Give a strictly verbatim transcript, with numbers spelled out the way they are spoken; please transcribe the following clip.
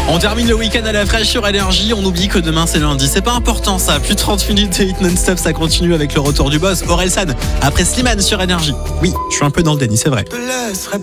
On termine le week-end à la fraîche sur Énergie. On oublie que demain c'est lundi. C'est pas important ça. Plus de trente minutes de hit non-stop, ça continue avec le retour du boss Orelsan après Slimane sur Énergie. Oui, je suis un peu dans le déni, c'est vrai.